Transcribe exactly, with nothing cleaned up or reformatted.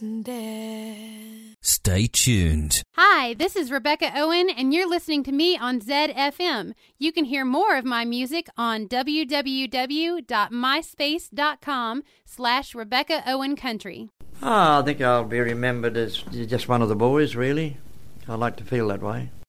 Stay tuned. Hi, this is Rebecca Owen, and you're listening to me on Zed F M. You can hear more of my music on www.myspace.com slash Rebecca Owen Country. Oh, I think I'll be remembered as just one of the boys, really. I like to feel that way.